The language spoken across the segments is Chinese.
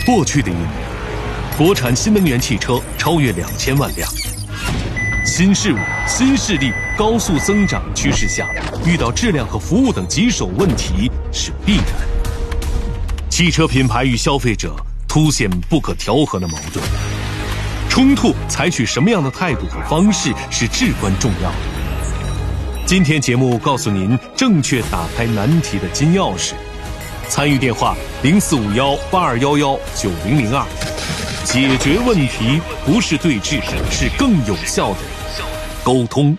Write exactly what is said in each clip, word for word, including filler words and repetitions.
过去的一年，国产新能源汽车超越两千万辆。新事物、新势力高速增长趋势下，遇到质量和服务等棘手问题是必然。汽车品牌与消费者凸显不可调和的矛盾，冲突采取什么样的态度和方式是至关重要的。今天节目告诉您正确打开难题的金钥匙。参与电话零四五幺八二幺幺九零零二，解决问题不是对峙，是更有效的沟通。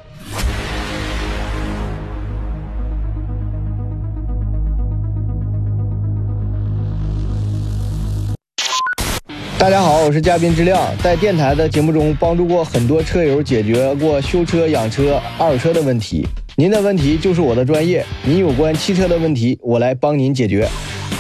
大家好，我是嘉宾之亮，在电台的节目中帮助过很多车友解决过修车、养车、二手车的问题。您的问题就是我的专业，您有关汽车的问题，我来帮您解决。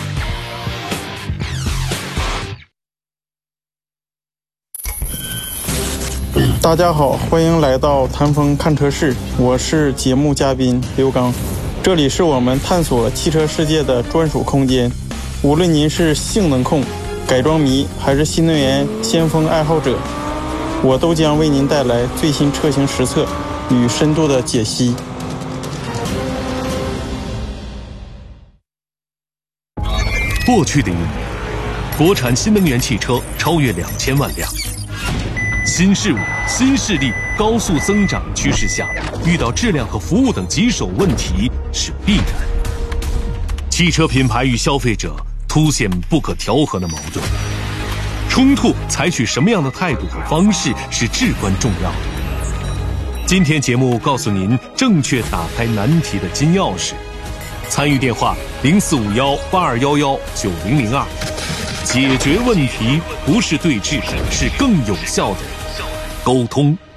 大家好，欢迎来到谈风看车室，我是节目嘉宾刘刚，这里是我们探索汽车世界的专属空间。无论您是性能控、改装迷还是新能源先锋爱好者，我都将为您带来最新车型实测与深度的解析。 过去的一年，国产新能源汽车超越两千万辆。新事物、新势力高速增长趋势下，遇到质量和服务等棘手问题是必然。汽车品牌与消费者凸显不可调和的矛盾，冲突采取什么样的态度和方式是至关重要的。今天节目告诉您正确打开难题的金钥匙。参与电话零四五幺八二幺幺九零零二，解决问题不是对峙，是更有效的沟通。